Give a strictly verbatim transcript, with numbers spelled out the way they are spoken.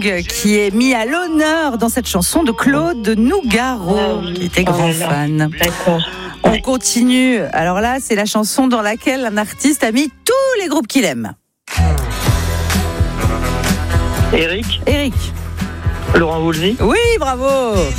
Young qui est mis à l'honneur dans cette chanson de Claude Nougaro, Ah oui. qui était grand Oh là là. fan. D'accord. On continue. Alors là, c'est la chanson dans laquelle un artiste a mis tous les groupes qu'il aime. Eric, Eric. Laurent Voulzy. Oui, bravo.